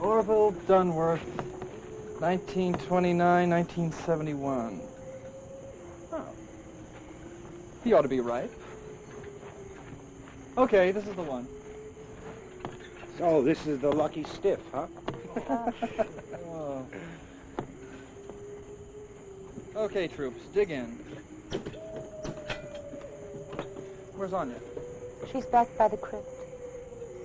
Orville Dunworth, 1929, 1971. Oh. He ought to be right. Okay, this is the one. So this is the lucky stiff, huh? Oh. Okay, troops, dig in. Where's Anya? She's back by the crypt.